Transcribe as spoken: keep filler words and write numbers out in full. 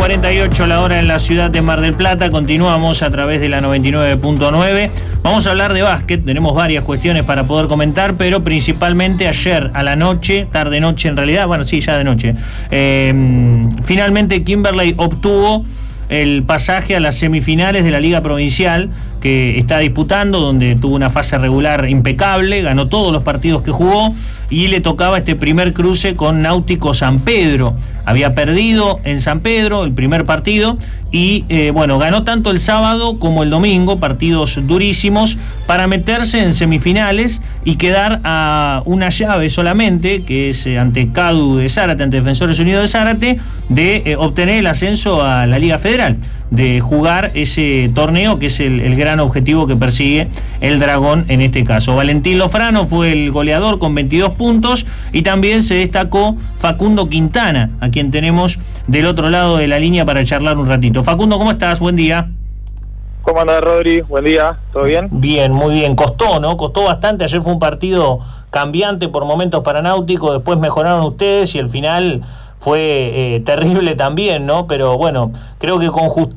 cuarenta y ocho la hora en la ciudad de Mar del Plata. Continuamos a través de la noventa y nueve punto nueve. Vamos a hablar de básquet. Tenemos varias cuestiones para poder comentar, pero principalmente ayer a la noche, tarde-noche en realidad, bueno, sí, ya de noche, eh, finalmente Kimberley obtuvo el pasaje a las semifinales de la Liga Provincial que está disputando, donde tuvo una fase regular impecable, ganó todos los partidos que jugó y le tocaba este primer cruce con Náutico San Pedro. Había perdido en San Pedro el primer partido y eh, bueno, ganó tanto el sábado como el domingo, partidos durísimos, para meterse en semifinales y quedar a una llave solamente, que es eh, ante Cadu de Zárate, ante Defensores Unidos de Zárate, de eh, obtener el ascenso a la Liga Federal, de jugar ese torneo que es el, el gran objetivo que persigue el Dragón en este caso. Valentín Lofrano fue el goleador con veintidós puntos y también se destacó Facundo Quintana, a quien tenemos del otro lado de la línea para charlar un ratito. Facundo, ¿cómo estás? Buen día. ¿Cómo andás, Rodri? Buen día, ¿todo bien? Bien, muy bien. Costó, ¿no? Costó bastante. Ayer fue un partido cambiante por momentos para Náutico, después mejoraron ustedes y el final fue eh, terrible también, ¿no? Pero bueno, creo que con justicia